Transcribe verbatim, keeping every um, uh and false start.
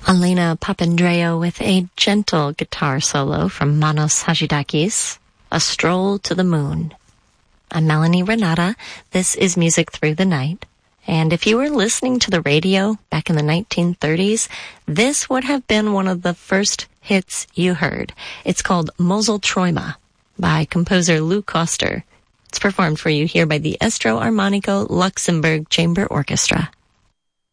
Elena Papandreou with a gentle guitar solo from Manos Hagidakis, A Stroll to the Moon. I'm Melanie Renata. This is Music Through the Night. And if you were listening to the radio back in the nineteen thirties, this would have been one of the first hits you heard. It's called Mosel Träume by composer Lou Koster. It's performed for you here by the Estro Armonico Luxembourg Chamber Orchestra.